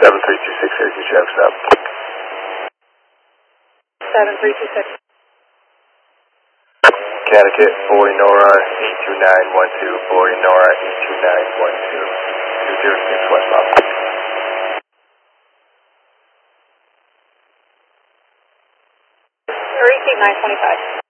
7326, Cherokee Traffic Stop. 7326. Connecticut, boarding Nora 82912, boarding Nora 82912, 206 westbound. 925.